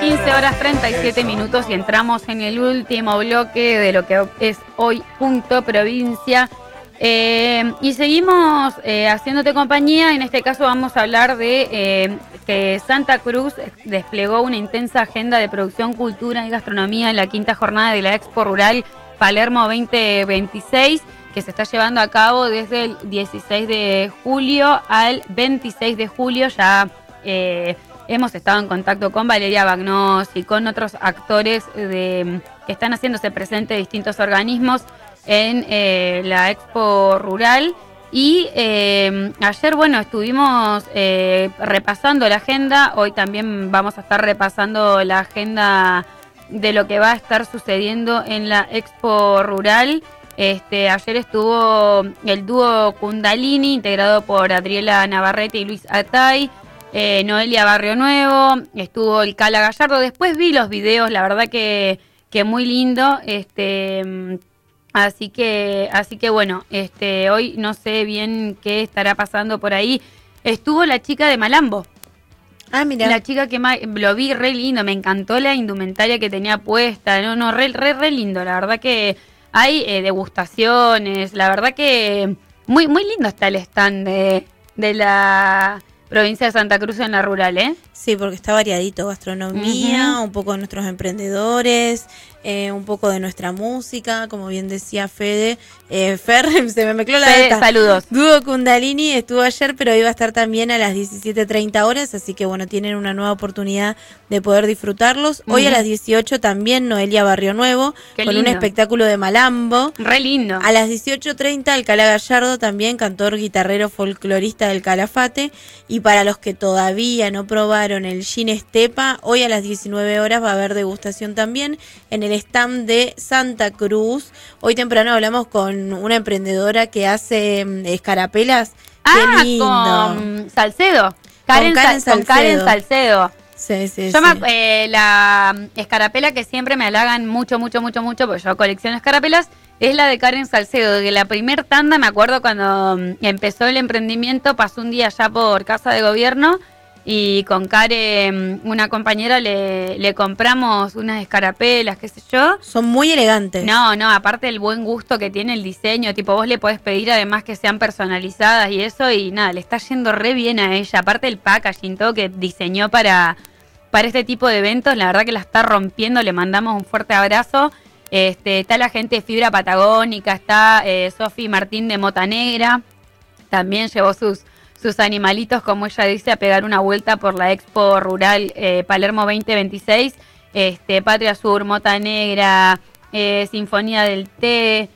15:37 y entramos en el último bloque de lo que es hoy Punto Provincia. Y seguimos haciéndote compañía. En este caso vamos a hablar de que Santa Cruz desplegó una intensa agenda de producción, cultura y gastronomía en la quinta jornada de la Expo Rural Palermo 2026, que se está llevando a cabo desde el 16 de julio al 26 de julio. Ya hemos estado en contacto con Valeria Bagnós y con otros actores que están haciéndose presentes de distintos organismos en la Expo Rural. Y ayer, estuvimos repasando la agenda. Hoy también vamos a estar repasando la agenda de lo que va a estar sucediendo en la Expo Rural. Ayer estuvo el dúo Kundalini, integrado por Adriela Navarrete y Luis Atay, Noelia Barrio Nuevo, estuvo el Cala Gallardo. Después vi los videos, la verdad que muy lindo. Así que bueno, hoy no sé bien qué estará pasando por ahí. Estuvo la chica de Malambo. Ah, mira. La chica que lo vi re lindo, me encantó la indumentaria que tenía puesta. Re lindo, la verdad que hay degustaciones, la verdad que muy lindo está el stand de la provincia de Santa Cruz en la rural, ¿eh? Sí, porque está variadito, gastronomía, un poco de nuestros emprendedores, un poco de nuestra música, como bien decía Fer, se me mezcló la data. Saludos. Dúo Kundalini estuvo ayer, pero iba a estar también a las 17:30 horas, así que bueno, tienen una nueva oportunidad de poder disfrutarlos. Hoy a las 18 también Noelia Barrio Nuevo, con un espectáculo de Malambo. Re lindo. A las 18:30 el Cala Gallardo, también cantor, guitarrero, folclorista del Calafate. Y para los que todavía no probaron el Gin Estepa, hoy a las 19 horas va a haber degustación también en el stand de Santa Cruz. Hoy temprano hablamos con una emprendedora que hace escarapelas. ¡Qué lindo! Con Salcedo. Con Karen Salcedo. Sí. La escarapela que siempre me halagan mucho, porque yo colecciono escarapelas, es la de Karen Salcedo. De la primer tanda, me acuerdo cuando empezó el emprendimiento, pasó un día allá por Casa de Gobierno y con Karen, una compañera, le compramos unas escarapelas, qué sé yo. Son muy elegantes. No, aparte del buen gusto que tiene el diseño, tipo vos le podés pedir además que sean personalizadas y eso, y nada, le está yendo re bien a ella. Aparte el packaging, todo que diseñó para este tipo de eventos, la verdad que la está rompiendo, le mandamos un fuerte abrazo. Está la gente de Fibra Patagónica, está Sofi Martín de Mota Negra, también llevó sus animalitos, como ella dice, a pegar una vuelta por la Expo Rural Palermo 2026. Patria Sur, Mota Negra, Sinfonía del Té,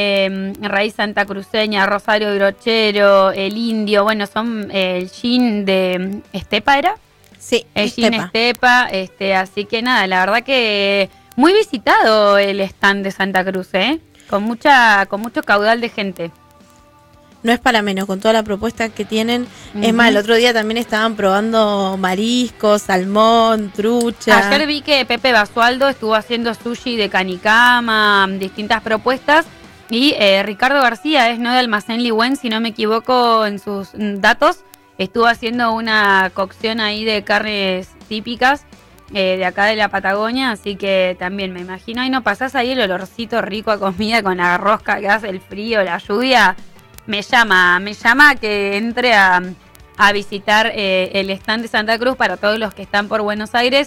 Raíz Santacruceña, Rosario Brochero, El Indio, son el gin de Estepa, ¿era? Sí, el gin Estepa, así que nada, la verdad que muy visitado el stand de Santa Cruz, con mucho caudal de gente. No es para menos, con toda la propuesta que tienen. Es más, el otro día también estaban probando mariscos, salmón, trucha. Ayer vi que Pepe Basualdo estuvo haciendo sushi de canicama, distintas propuestas. Y Ricardo García, es no de Almacén Ligüen, si no me equivoco en sus datos, estuvo haciendo una cocción ahí de carnes típicas de acá de la Patagonia, así que también me imagino, ahí no pasás ahí el olorcito rico a comida con la rosca que hace el frío, la lluvia, me llama que entre a visitar el stand de Santa Cruz. Para todos los que están por Buenos Aires,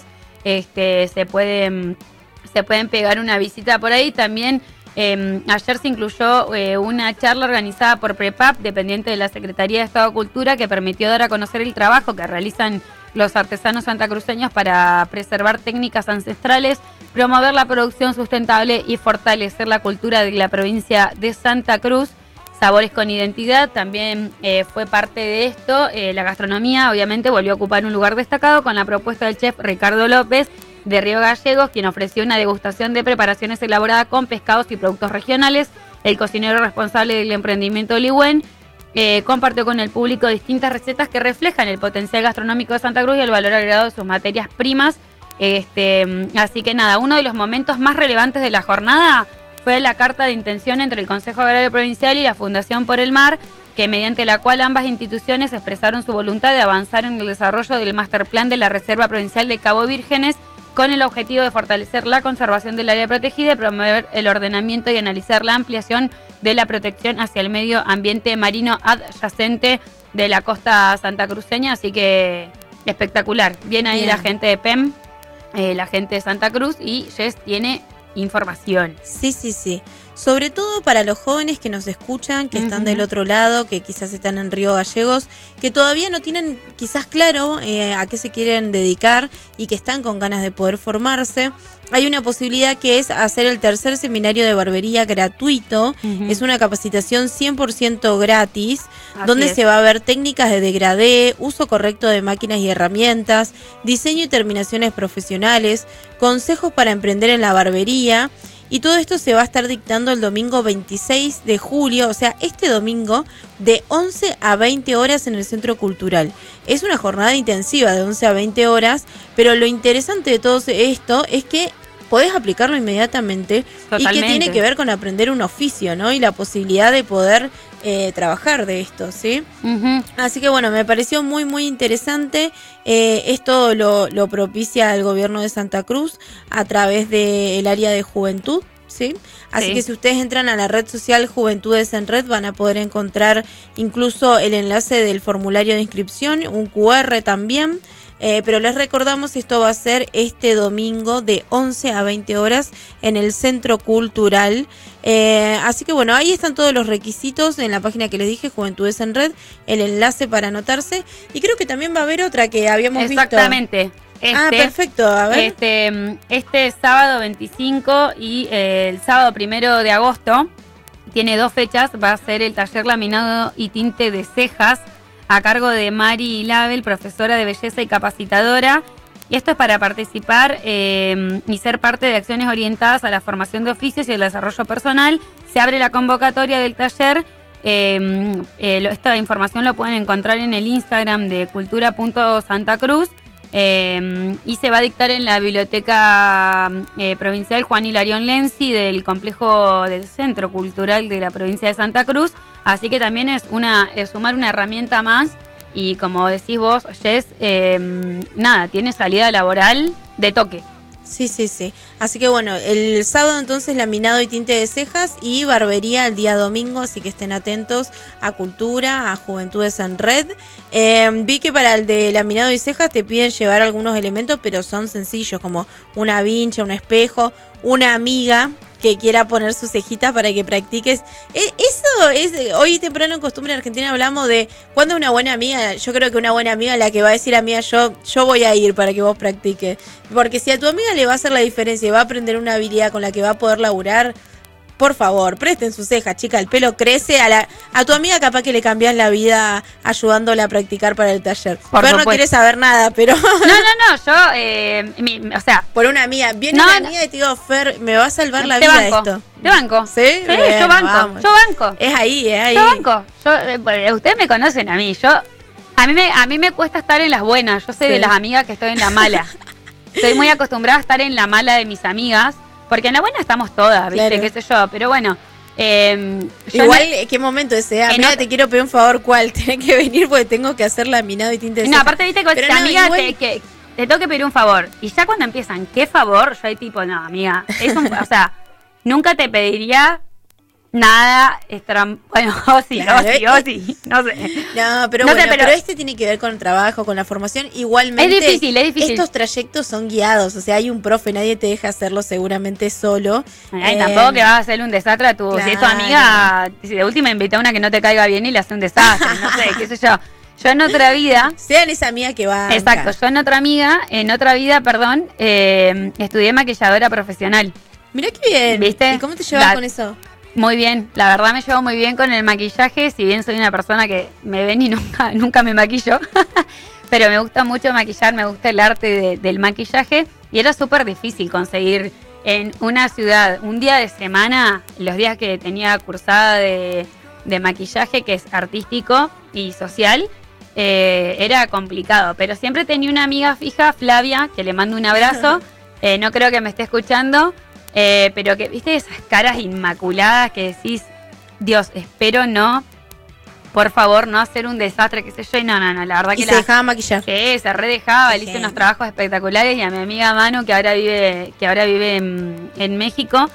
se pueden pegar una visita por ahí. También ayer se incluyó una charla organizada por PREPAP, dependiente de la Secretaría de Estado de Cultura, que permitió dar a conocer el trabajo que realizan los artesanos santacruceños para preservar técnicas ancestrales, promover la producción sustentable y fortalecer la cultura de la provincia de Santa Cruz. Sabores con identidad también fue parte de esto. La gastronomía obviamente volvió a ocupar un lugar destacado con la propuesta del chef Ricardo López de Río Gallegos, quien ofreció una degustación de preparaciones elaboradas con pescados y productos regionales. El cocinero responsable del emprendimiento Ligüen compartió con el público distintas recetas que reflejan el potencial gastronómico de Santa Cruz y el valor agregado de sus materias primas. Así que nada, uno de los momentos más relevantes de la jornada fue la carta de intención entre el Consejo Agrario Provincial y la Fundación Por el Mar, que mediante la cual ambas instituciones expresaron su voluntad de avanzar en el desarrollo del Master Plan de la Reserva Provincial de Cabo Vírgenes, con el objetivo de fortalecer la conservación del área protegida y promover el ordenamiento y analizar la ampliación de la protección hacia el medio ambiente marino adyacente de la costa santacruceña. Así que espectacular. Bien ahí la gente de PEM, la gente de Santa Cruz, y Jess tiene información. Sí, sí, sí. Sobre todo para los jóvenes que nos escuchan, que están del otro lado, que quizás están en Río Gallegos, que todavía no tienen quizás claro a qué se quieren dedicar y que están con ganas de poder formarse. Hay una posibilidad que es hacer el tercer seminario de barbería gratuito. Es una capacitación 100% gratis, donde se va a ver técnicas de degradé, uso correcto de máquinas y herramientas, diseño y terminaciones profesionales, consejos para emprender en la barbería. Y todo esto se va a estar dictando el domingo 26 de julio, o sea, este domingo, de 11 a 20 horas en el Centro Cultural. Es una jornada intensiva de 11 a 20 horas, pero lo interesante de todo esto es que podés aplicarlo inmediatamente. Totalmente. Y que tiene que ver con aprender un oficio, ¿no? Y la posibilidad de poder trabajar de esto, ¿sí? Así que bueno, me pareció muy, muy interesante. Esto lo propicia el gobierno de Santa Cruz a través del área de juventud, ¿sí? Así que si ustedes entran a la red social Juventudes en Red, van a poder encontrar incluso el enlace del formulario de inscripción, un QR también. Pero les recordamos, esto va a ser este domingo de 11 a 20 horas en el Centro Cultural. Así que bueno, ahí están todos los requisitos en la página que les dije, Juventudes en Red, el enlace para anotarse. Y creo que también va a haber otra que habíamos visto. Exactamente. Perfecto, a ver. Este sábado 25 y el sábado 1 de agosto, tiene 2 fechas, va a ser el taller laminado y tinte de cejas, a cargo de Mari Label, profesora de belleza y capacitadora. Y esto es para participar y ser parte de acciones orientadas a la formación de oficios y el desarrollo personal. Se abre la convocatoria del taller. Esta información lo pueden encontrar en el Instagram de cultura.santacruz. Y se va a dictar en la Biblioteca Provincial Juan Hilarión Lenzi del complejo del Centro Cultural de la provincia de Santa Cruz. Así que también es sumar una herramienta más. Y como decís vos, Jess, tiene salida laboral de toque. Sí, sí, sí. Así que bueno, el sábado entonces laminado y tinte de cejas y barbería el día domingo, así que estén atentos a Cultura, a Juventudes en Red. Vi que para el de laminado y cejas te piden llevar algunos elementos, pero son sencillos, como una vincha, un espejo, una amiga que quiera poner sus cejitas para que practiques. Eso es, hoy temprano en Costumbre Argentina hablamos de cuando una buena amiga, yo creo que una buena amiga es la que va a decir, amiga, yo voy a ir para que vos practiques. Porque si a tu amiga le va a hacer la diferencia y va a aprender una habilidad con la que va a poder laburar, por favor, presten sus cejas, chica, el pelo crece. A tu amiga capaz que le cambias la vida ayudándola a practicar para el taller. Fer no quiere saber nada, pero... No, yo, o sea... Por una amiga, viene una amiga y te digo, Fer, me va a salvar la vida esto. Te banco. ¿Sí? Bien, yo banco. Es ahí. Yo banco. Ustedes me conocen a mí, a mí me cuesta estar en las buenas, yo soy de las amigas que estoy en la mala. Estoy muy acostumbrada a estar en la mala de mis amigas. Porque en la buena estamos todas, ¿viste? Claro. Qué sé yo, pero bueno. Igual, ¿qué momento ese? Amiga, te quiero pedir un favor, ¿cuál? Tenés que venir porque tengo que hacer laminado y tinte de ceja. No, aparte, viste, con esta amiga que te tengo que pedir un favor. Y ya cuando empiezan, ¿qué favor? Yo hay tipo, no, amiga, o sea, nunca te pediría nada bueno, sí, no sé. No, pero pero este tiene que ver con el trabajo, con la formación. Igualmente, es difícil. Estos trayectos son guiados, o sea, hay un profe, nadie te deja hacerlo seguramente solo. Tampoco que vas a hacerle un desastre a tu... Claro. Si es tu amiga, si de última invita a una que no te caiga bien y le hace un desastre, no sé, qué sé yo. Yo en otra vida... Sean esa amiga que va... Exacto, yo en otra vida, estudié maquilladora profesional. Mirá qué bien. ¿Viste? ¿Y cómo te llevas con eso? Muy bien, la verdad me llevo muy bien con el maquillaje, si bien soy una persona que me ven y nunca me maquillo, pero me gusta mucho maquillar, me gusta el arte del maquillaje y era súper difícil conseguir en una ciudad, un día de semana, los días que tenía cursada de maquillaje, que es artístico y social, era complicado, pero siempre tenía una amiga fija, Flavia, que le mando un abrazo, no creo que me esté escuchando. Pero que, viste, esas caras inmaculadas que decís, Dios, espero no por favor, no hacer un desastre, qué sé yo, y no, la verdad que se dejaba maquillar. Sí, se redejaba, le hice Bien. unos trabajos espectaculares, y a mi amiga Manu, que ahora vive en México,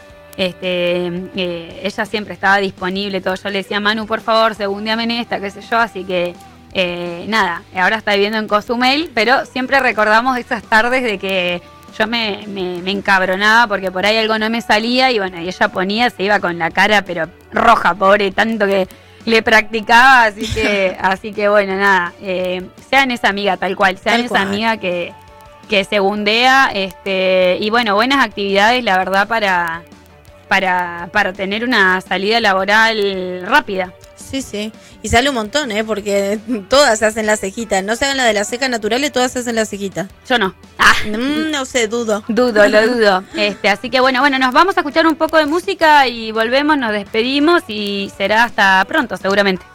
ella siempre estaba disponible, todo. Yo le decía, Manu, por favor, segundeame en esta, qué sé yo, así que nada, ahora está viviendo en Cozumel, pero siempre recordamos esas tardes de que yo me encabronaba porque por ahí algo no me salía, y bueno, y ella ponía, se iba con la cara pero roja, pobre, tanto que le practicaba, así que bueno, nada, sean esa amiga tal cual, sean esa amiga que segundea, y bueno, buenas actividades, la verdad, para tener una salida laboral rápida. Sí, y sale un montón, porque todas se hacen la cejita, no se hagan la de las cejas naturales, todas se hacen la cejita. Yo no. No sé, dudo. Lo dudo. Así que bueno, nos vamos a escuchar un poco de música y volvemos, nos despedimos y será hasta pronto seguramente.